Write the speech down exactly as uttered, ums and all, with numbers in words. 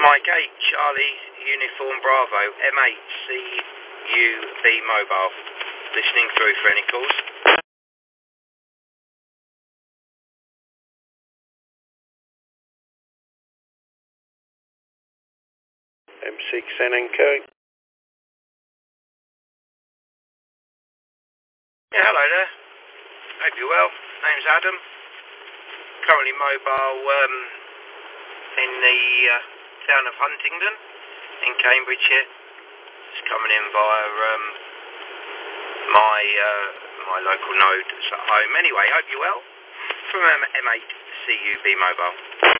Mike eight, Charlie, Uniform Bravo, M eight, C U B Mobile. Listening through for any calls. M six N N K. Yeah, hello there. Hope you're well. Name's Adam. Currently mobile um, in the uh, town of Huntingdon in Cambridgeshire. It's coming in via um, my uh, my local node that's at home. Anyway, hope you're well. From um, M eight C U B Mobile.